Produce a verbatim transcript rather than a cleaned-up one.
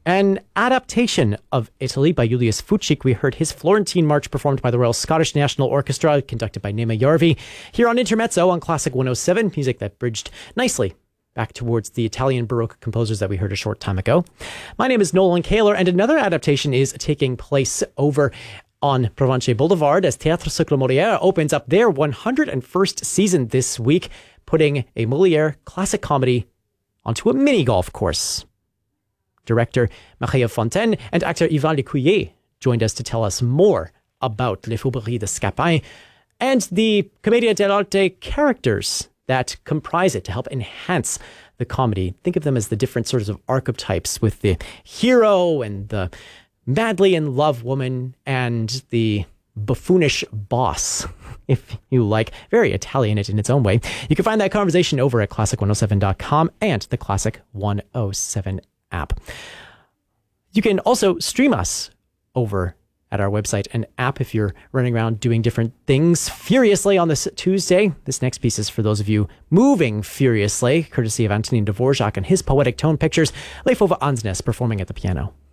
An adaptation of Italy by Julius Fučík. We heard his Florentine March performed by the Royal Scottish National Orchestra, conducted by Nema Jarvi. Here on Intermezzo on Classic one oh seven, music that bridged nicely back towards the Italian Baroque composers that we heard a short time ago. My name is Nolan Kaler, and another adaptation is taking place over on Provencher Boulevard as Théâtre Cercle Molière opens up their one hundred first season this week, putting a Molière classic comedy onto a mini golf course. Director Maria Fontaine and actor Yvan Lécuyer joined us to tell us more about Les Fourberies de Scapin and the Commedia dell'arte characters that comprise it to help enhance the comedy. Think of them as the different sorts of archetypes, with the hero and the madly in love woman and the buffoonish boss, if you like. Very Italian in its own way. You can find that conversation over at classic one oh seven dot com and the Classic one oh seven app. You can also stream us over at our website and app if you're running around doing different things furiously on this Tuesday. This next piece is for those of you moving furiously, courtesy of Antonin Dvorak and his poetic tone pictures. Leif Ove Ansnes performing at the piano.